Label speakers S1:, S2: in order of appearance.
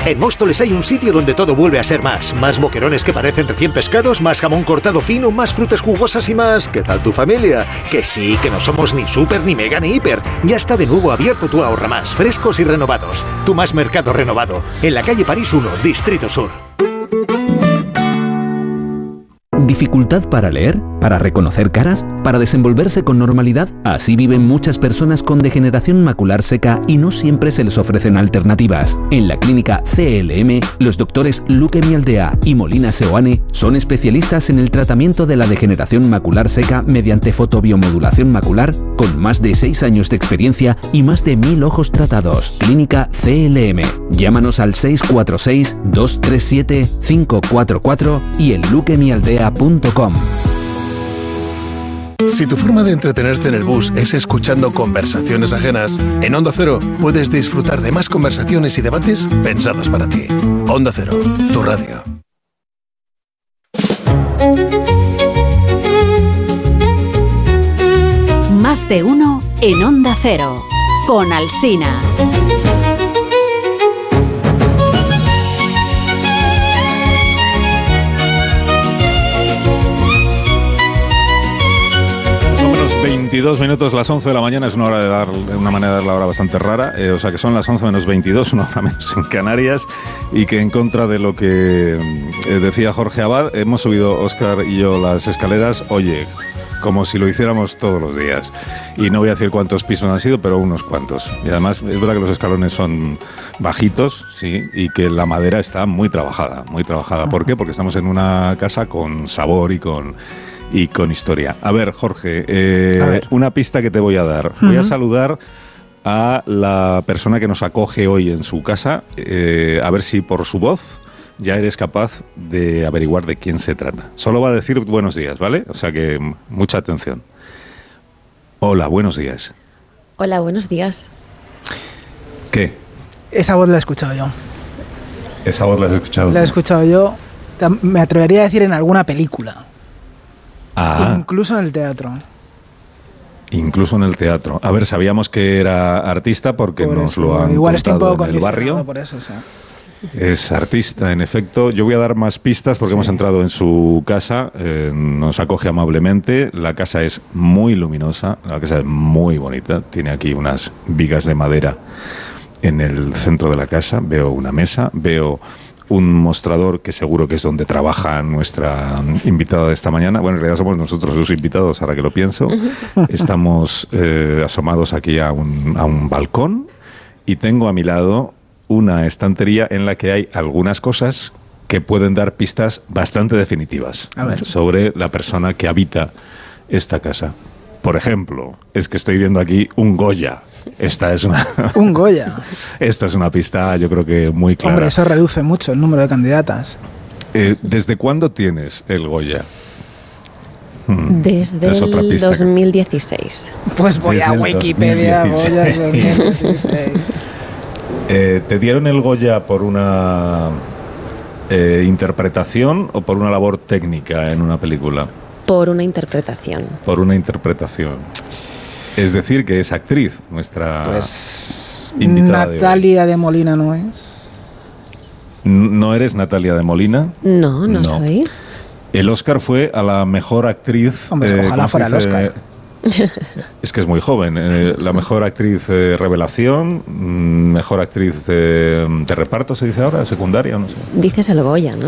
S1: En Móstoles hay un sitio donde todo vuelve a ser más. Más boquerones que parecen recién pescados, más jamón cortado fino, más frutas jugosas y más... ¿Qué tal tu familia? Que sí, que no somos ni súper, ni mega, ni hiper. Ya está de nuevo abierto tu Ahorra Más, frescos y renovados. Tu Más Mercado renovado. En la calle París 1, Distrito Sur.
S2: ¿Dificultad para leer? ¿Para reconocer caras? ¿Para desenvolverse con normalidad? Así viven muchas personas con degeneración macular seca y no siempre se les ofrecen alternativas. En la clínica CLM, los doctores Luque Mialdea y Molina Seoane son especialistas en el tratamiento de la degeneración macular seca mediante fotobiomodulación macular, con más de 6 años de experiencia y más de 1000 ojos tratados. Clínica CLM. Llámanos al 646-237-544 y en luquemialdea.com.
S3: Si tu forma de entretenerte en el bus es escuchando conversaciones ajenas, en Onda Cero puedes disfrutar de más conversaciones y debates pensados para ti. Onda Cero, tu radio.
S4: Más de uno en Onda Cero, con Alsina.
S5: Son menos 22 minutos, las 11 de la mañana, es una hora de dar, una manera de dar la hora bastante rara, o sea que son las 11 menos 22, una hora menos en Canarias, y que en contra de lo que decía Jorge Abad, hemos subido Óscar y yo las escaleras, oye, como si lo hiciéramos todos los días. Y no voy a decir cuántos pisos han sido, pero unos cuantos. Y además es verdad que los escalones son bajitos, sí, y que la madera está muy trabajada, muy trabajada. ¿Por qué? Porque estamos en una casa con sabor y con historia. A ver, Jorge, una pista que te voy a dar. Voy a saludar a la persona que nos acoge hoy en su casa, a ver si por su voz ya eres capaz de averiguar de quién se trata. Solo va a decir buenos días, ¿vale? O sea que mucha atención. Hola, buenos días.
S6: Hola, buenos días.
S5: ¿Qué?
S7: Esa voz la he escuchado yo.
S5: ¿Esa voz la has escuchado?
S7: La he escuchado yo. Me atrevería a decir en alguna película.
S5: Ah.
S7: Incluso en el teatro.
S5: Incluso en el teatro. A ver, sabíamos que era artista porque por nos eso, lo han
S7: igual
S5: contado en el barrio.
S7: Por eso, o sea.
S5: Es artista, en efecto. Yo voy a dar más pistas porque hemos entrado en su casa. Nos acoge amablemente. La casa es muy luminosa. La casa es muy bonita. Tiene aquí unas vigas de madera en el centro de la casa. Veo una mesa. Veo un mostrador que seguro que es donde trabaja nuestra invitada de esta mañana. Bueno, en realidad somos nosotros los invitados, ahora que lo pienso. Estamos asomados aquí a un balcón y tengo a mi lado una estantería en la que hay algunas cosas que pueden dar pistas bastante definitivas sobre la persona que habita esta casa. Por ejemplo, es que estoy viendo aquí un Goya. Esta es una...
S7: ¿Un Goya?
S5: Esta es una pista, yo creo que muy clara.
S7: Hombre, eso reduce mucho el número de candidatas.
S5: ¿Desde cuándo tienes el Goya?
S6: Desde el 2016.
S7: Pues voy a Wikipedia, Goya 2016.
S5: ¿Te dieron el Goya por una interpretación o por una labor técnica en una película?
S6: Por una interpretación.
S5: Por una interpretación. Es decir, que es actriz nuestra invitada.
S7: Natalia de Molina no es.
S5: ¿No eres Natalia de Molina?
S6: No, no soy.
S5: El Oscar fue a la mejor actriz.
S7: Hombre, ojalá fuera el Oscar.
S5: Es que es muy joven. La mejor actriz revelación, mejor actriz de reparto, se dice ahora, secundaria, no sé.
S6: Dices el Goya, ¿no?